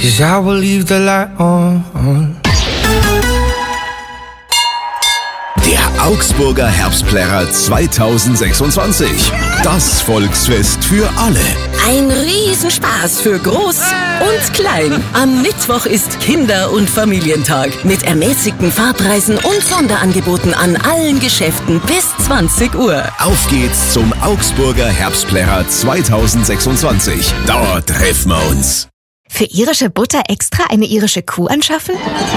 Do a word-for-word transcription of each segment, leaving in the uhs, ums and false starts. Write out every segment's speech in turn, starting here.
'cause I will leave the light on. Der Augsburger Herbstplärrer zweitausendsechsundzwanzig. Das Volksfest für alle. Ein Riesenspaß für Groß und Klein. Am Mittwoch ist Kinder- und Familientag mit ermäßigten Fahrpreisen und Sonderangeboten an allen Geschäften bis zwanzig Uhr. Auf geht's zum Augsburger Herbstplärrer zweitausendsechsundzwanzig. Dort treffen wir uns. Für irische Butter extra eine irische Kuh anschaffen?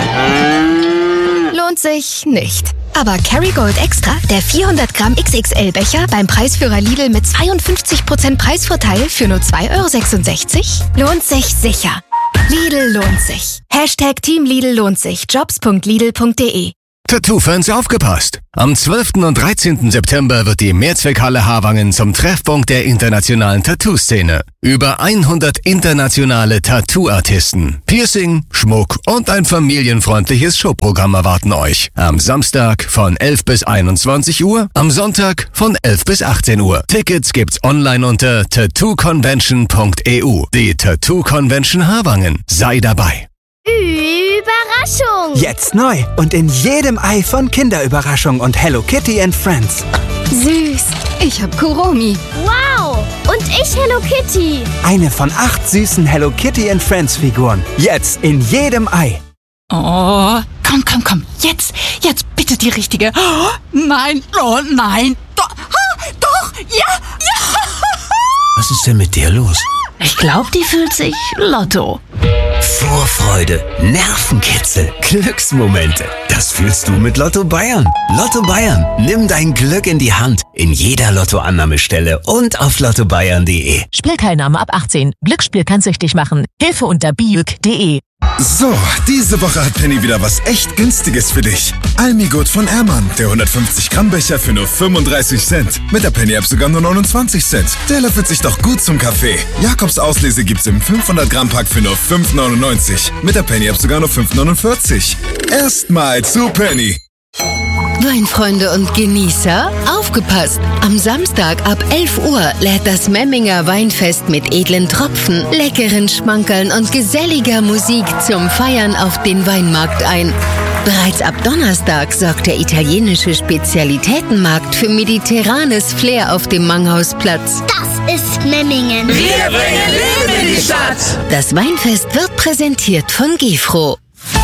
Lohnt sich nicht. Aber Kerrygold Extra, der vierhundert Gramm X X L-Becher beim Preisführer Lidl mit zweiundfünfzig Prozent Preisvorteil für nur zwei Euro sechsundsechzig, lohnt sich sicher. Lidl lohnt sich. Hashtag Team Lidl lohnt sich. jobs punkt lidl punkt de. Tattoo-Fans aufgepasst! Am zwölften und dreizehnten September wird die Mehrzweckhalle Havangen zum Treffpunkt der internationalen Tattoo-Szene. Über hundert internationale Tattoo-Artisten, Piercing, Schmuck und ein familienfreundliches Showprogramm erwarten euch. Am Samstag von elf bis einundzwanzig Uhr, am Sonntag von elf bis achtzehn Uhr. Tickets gibt's online unter tattoo convention punkt e u. Die Tattoo Convention Havangen. Sei dabei! Überraschung! Jetzt neu und in jedem Ei von Kinderüberraschung und Hello Kitty and Friends. Süß. Ich hab Kuromi. Wow! Und ich Hello Kitty. Eine von acht süßen Hello Kitty and Friends Figuren. Jetzt in jedem Ei. Oh, komm, komm, komm. Jetzt, jetzt bitte die richtige. Oh, nein, oh nein. Doch, ah, doch, ja, ja. Was ist denn mit dir los? Ich glaube, die fühlt sich Lotto. Vorfreude, Nervenkitzel, Glücksmomente. Das fühlst du mit Lotto Bayern. Lotto Bayern, nimm dein Glück in die Hand. In jeder Lottoannahmestelle und auf lotto bayern punkt de. Spielteilnahme ab achtzehn. Glücksspiel kann süchtig machen. Hilfe unter biuk punkt de. So, diese Woche hat Penny wieder was echt Günstiges für dich. Almigut von Ermann, der hundertfünfzig Gramm Becher für nur fünfunddreißig Cent. Mit der Penny-App sogar nur neunundzwanzig Cent. Der löffelt sich doch gut zum Kaffee. Jakobs Auslese gibt's im fünfhundert Gramm Pack für nur fünf neunundneunzig. Mit der Penny-App sogar nur fünf neunundvierzig. Erstmal zu Penny. Weinfreunde und Genießer, aufgepasst! Am Samstag ab elf Uhr lädt das Memminger Weinfest mit edlen Tropfen, leckeren Schmankerln und geselliger Musik zum Feiern auf den Weinmarkt ein. Bereits ab Donnerstag sorgt der italienische Spezialitätenmarkt für mediterranes Flair auf dem Manghausplatz. Das ist Memmingen. Wir bringen Leben in die Stadt. Das Weinfest wird präsentiert von Gefro.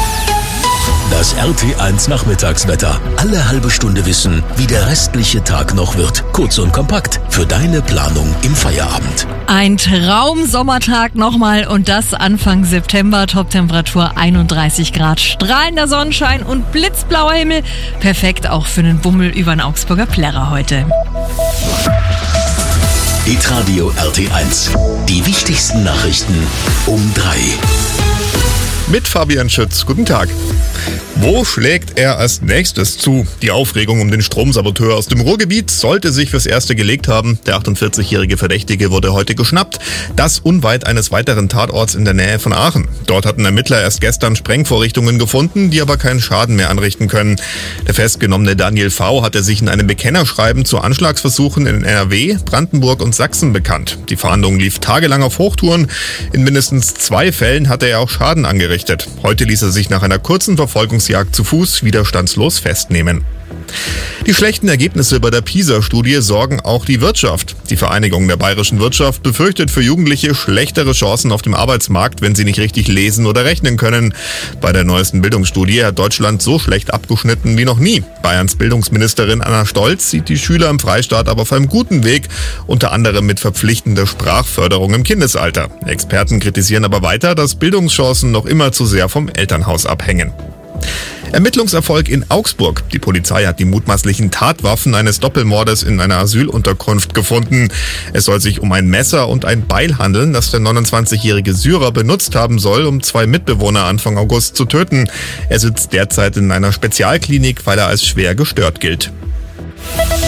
Das R T eins Nachmittagswetter. Alle halbe Stunde wissen, wie der restliche Tag noch wird. Kurz und kompakt für deine Planung im Feierabend. Ein Traum-Sommertag nochmal und das Anfang September. Toptemperatur einunddreißig Grad, strahlender Sonnenschein und blitzblauer Himmel. Perfekt auch für einen Bummel über den Augsburger Plärrer heute. Hitradio R T eins. Die wichtigsten Nachrichten um drei. Mit Fabian Schütz. Guten Tag. Wo schlägt er als nächstes zu? Die Aufregung um den Stromsaboteur aus dem Ruhrgebiet sollte sich fürs Erste gelegt haben. Der achtundvierzigjährige Verdächtige wurde heute geschnappt. Das unweit eines weiteren Tatorts in der Nähe von Aachen. Dort hatten Ermittler erst gestern Sprengvorrichtungen gefunden, die aber keinen Schaden mehr anrichten können. Der festgenommene Daniel V. hatte sich in einem Bekennerschreiben zu Anschlagsversuchen in N R W, Brandenburg und Sachsen bekannt. Die Fahndung lief tagelang auf Hochtouren. In mindestens zwei Fällen hatte er auch Schaden angerichtet. Heute ließ er sich nach einer kurzen Verfolgungsjagd zu Fuß widerstandslos festnehmen. Die schlechten Ergebnisse bei der PISA-Studie sorgen auch die Wirtschaft. Die Vereinigung der bayerischen Wirtschaft befürchtet für Jugendliche schlechtere Chancen auf dem Arbeitsmarkt, wenn sie nicht richtig lesen oder rechnen können. Bei der neuesten Bildungsstudie hat Deutschland so schlecht abgeschnitten wie noch nie. Bayerns Bildungsministerin Anna Stolz sieht die Schüler im Freistaat aber auf einem guten Weg, unter anderem mit verpflichtender Sprachförderung im Kindesalter. Experten kritisieren aber weiter, dass Bildungschancen noch immer zu sehr vom Elternhaus abhängen. Ermittlungserfolg in Augsburg. Die Polizei hat die mutmaßlichen Tatwaffen eines Doppelmordes in einer Asylunterkunft gefunden. Es soll sich um ein Messer und ein Beil handeln, das der neunundzwanzigjährige Syrer benutzt haben soll, um zwei Mitbewohner Anfang August zu töten. Er sitzt derzeit in einer Spezialklinik, weil er als schwer gestört gilt.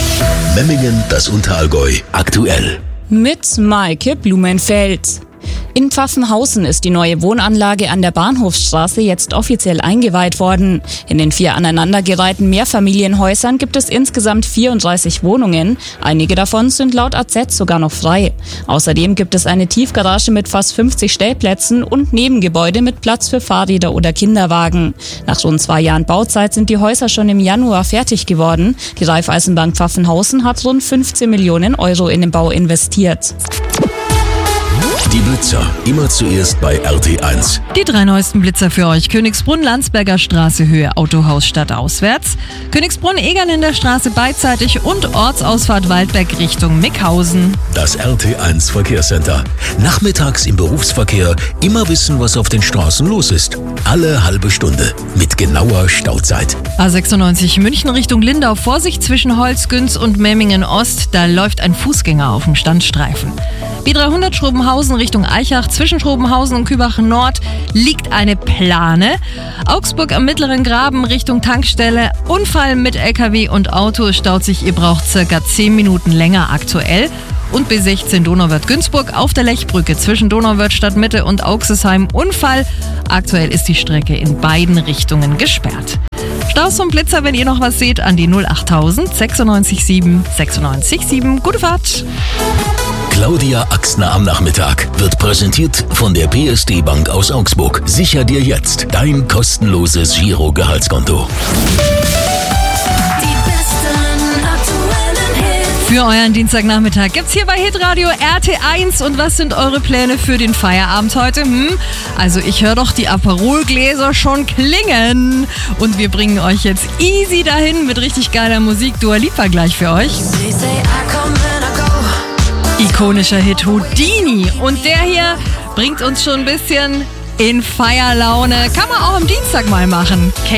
Memmingen, das Unterallgäu, aktuell. Mit Maike Blumenfeld. In Pfaffenhausen ist die neue Wohnanlage an der Bahnhofsstraße jetzt offiziell eingeweiht worden. In den vier aneinandergereihten Mehrfamilienhäusern gibt es insgesamt vierunddreißig Wohnungen. Einige davon sind laut A Z sogar noch frei. Außerdem gibt es eine Tiefgarage mit fast fünfzig Stellplätzen und Nebengebäude mit Platz für Fahrräder oder Kinderwagen. Nach rund zwei Jahren Bauzeit sind die Häuser schon im Januar fertig geworden. Die Raiffeisenbank Pfaffenhausen hat rund fünfzehn Millionen Euro in den Bau investiert. Die Blitzer, immer zuerst bei R T eins. Die drei neuesten Blitzer für euch. Königsbrunn, Landsberger Straße, Höhe Autohaus Stadt auswärts. Königsbrunn, Egerländer Straße beidseitig und Ortsausfahrt Waldberg Richtung Mickhausen. Das R T eins Verkehrscenter. Nachmittags im Berufsverkehr immer wissen, was auf den Straßen los ist. Alle halbe Stunde mit genauer Stauzeit. A sechsundneunzig München Richtung Lindau. Vorsicht zwischen Holzgünz und Memmingen Ost. Da läuft ein Fußgänger auf dem Standstreifen. B dreihundert Schrobenhausen Richtung Eichach. Zwischen Schrobenhausen und Kübach Nord liegt eine Plane. Augsburg am Mittleren Graben Richtung Tankstelle. Unfall mit L K W und Auto. Staut sich, ihr braucht circa zehn Minuten länger aktuell. Und B sechzehn Donauwörth-Günzburg auf der Lechbrücke zwischen Donauwörth Stadtmitte und Auxesheim. Unfall. Aktuell ist die Strecke in beiden Richtungen gesperrt. Staus und Blitzer, wenn ihr noch was seht, an die null achttausend sechsundneunzig sieben sechsundneunzig sieben. Gute Fahrt! Claudia Axner am Nachmittag wird präsentiert von der P S D Bank aus Augsburg. Sicher dir jetzt dein kostenloses Giro-Gehaltskonto. Für euren Dienstagnachmittag gibt's hier bei Hitradio R T eins. Und was sind eure Pläne für den Feierabend heute? Hm? Also ich höre doch die Aperol-Gläser schon klingen. Und wir bringen euch jetzt easy dahin mit richtig geiler Musik. Dua Lipa gleich für euch. Ikonischer Hit Houdini. Und der hier bringt uns schon ein bisschen in Feierlaune. Kann man auch am Dienstag mal machen.